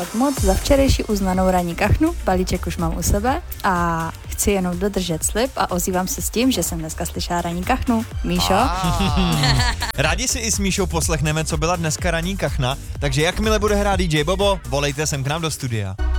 poděkovat moc za včerejší uznanou ranní kachnu. Balíček už mám u sebe a chci jenom dodržet slib a ozývám se s tím, že jsem dneska slyšela ranní kachnu. Míšo? Rádi si i s Míšou poslechneme, co byla dneska ranní kachna, takže jakmile bude hrát DJ Bobo, volejte sem k nám do studia.